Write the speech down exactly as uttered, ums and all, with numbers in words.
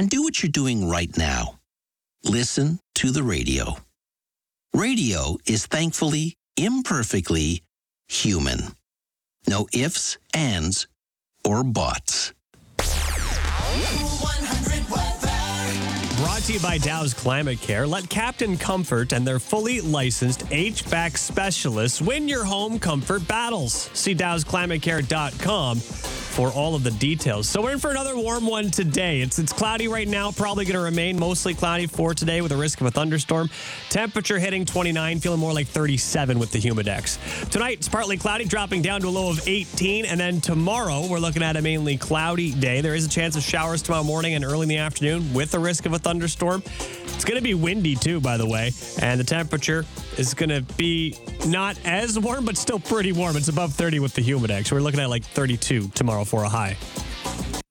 and do what you're doing right now. Listen to the radio. Radio is thankfully, imperfectly human. No ifs, ands, or buts. Brought to you by Dow's Climate Care. Let Captain Comfort and their fully licensed H V A C specialists win your home comfort battles. See Dows Climate Care dot com for all of the details. So we're in for another warm one today. It's it's cloudy right now, probably going to remain mostly cloudy for today with a risk of a thunderstorm. Temperature hitting twenty-nine, feeling more like thirty-seven with the Humidex. Tonight, it's partly cloudy, dropping down to a low of eighteen. And then tomorrow, we're looking at a mainly cloudy day. There is a chance of showers tomorrow morning and early in the afternoon with the risk of a thunderstorm. It's going to be windy too, by the way. And the temperature is going to be not as warm, but still pretty warm. It's above thirty with the Humidex. We're looking at like thirty-two tomorrow for a high.